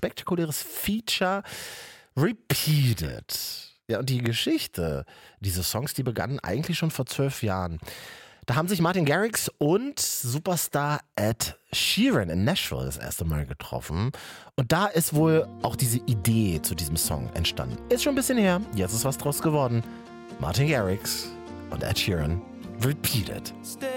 spektakuläres Feature, Repeated. Ja, und die Geschichte dieses Songs, die begann eigentlich schon vor 12 Jahren. Da haben sich Martin Garrix und Superstar Ed Sheeran in Nashville das erste Mal getroffen. Und da ist wohl auch diese Idee zu diesem Song entstanden. Ist schon ein bisschen her, jetzt ist was draus geworden. Martin Garrix und Ed Sheeran, Repeated.